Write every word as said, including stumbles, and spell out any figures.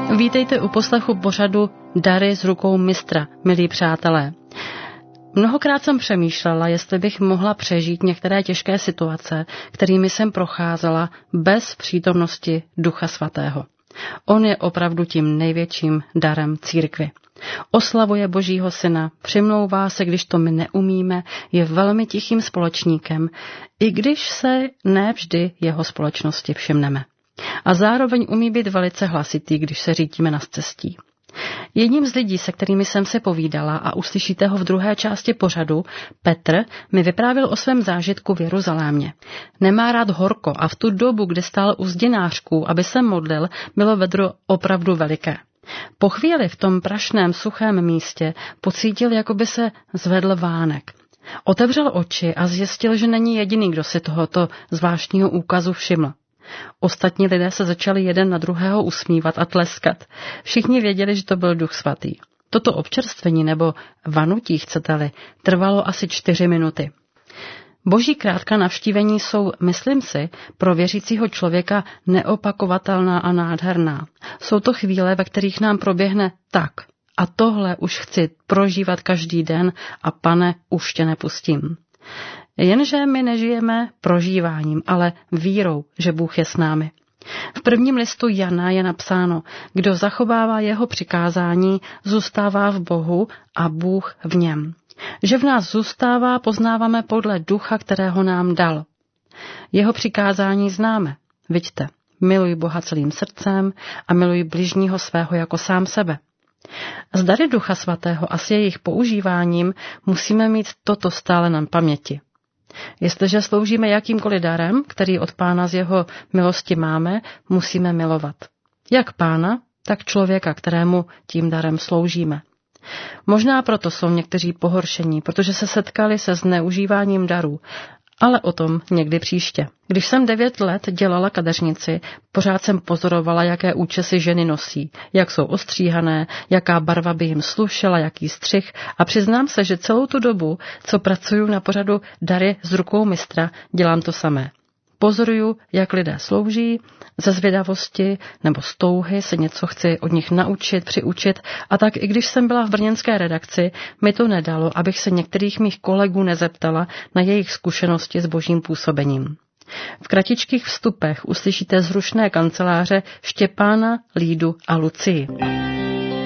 Vítejte u poslechu pořadu Dary z rukou mistra, milí přátelé. Mnohokrát jsem přemýšlela, jestli bych mohla přežít některé těžké situace, kterými jsem procházela bez přítomnosti Ducha Svatého. On je opravdu tím největším darem církvi. Oslavuje Božího syna, přimlouvá se, když to my neumíme, je velmi tichým společníkem, i když se ne vždy jeho společnosti všimneme. A zároveň umí být velice hlasitý, když se řítíme na scestí. Jedním z lidí, se kterými jsem se povídala a uslyšíte ho v druhé části pořadu, Petr, mi vyprávěl o svém zážitku v Jeruzalémě. Nemá rád horko a v tu dobu, kdy stál u zdinářků, aby se modlil, bylo vedro opravdu veliké. Po chvíli v tom prašném suchém místě pocítil, jako by se zvedl vánek. Otevřel oči a zjistil, že není jediný, kdo si tohoto zvláštního úkazu všiml. Ostatní lidé se začali jeden na druhého usmívat a tleskat. Všichni věděli, že to byl Duch Svatý. Toto občerstvení nebo vanutí, chcete-li, trvalo asi čtyři minuty. Boží krátká navštívení jsou, myslím si, pro věřícího člověka neopakovatelná a nádherná. Jsou to chvíle, ve kterých nám proběhne tak. A tohle už chci prožívat každý den a Pane, už tě nepustím. Jenže my nežijeme prožíváním, ale vírou, že Bůh je s námi. V prvním listu Jana je napsáno, kdo zachovává jeho přikázání, zůstává v Bohu a Bůh v něm. Že v nás zůstává, poznáváme podle ducha, kterého nám dal. Jeho přikázání známe. Viďte, miluj Boha celým srdcem a miluj bližního svého jako sám sebe. Z dary Ducha Svatého a s jejich používáním musíme mít toto stále na paměti. Jestliže sloužíme jakýmkoliv darem, který od Pána z jeho milosti máme, musíme milovat. Jak Pána, tak člověka, kterému tím darem sloužíme. Možná proto jsou někteří pohoršení, protože se setkali se zneužíváním darů, ale o tom někdy příště. Když jsem devět let dělala kadeřnici, pořád jsem pozorovala, jaké účesy ženy nosí, jak jsou ostříhané, jaká barva by jim slušela, jaký střih a přiznám se, že celou tu dobu, co pracuju na pořadu Dary z rukou mistra, dělám to samé. Pozoruju, jak lidé slouží, ze zvědavosti nebo z touhy se něco chci od nich naučit, přiučit a tak i když jsem byla v brněnské redakci, mi to nedalo, abych se některých mých kolegů nezeptala na jejich zkušenosti s božím působením. V kratičkých vstupech uslyšíte z rušné kanceláře Štěpána, Lídu a Lucii.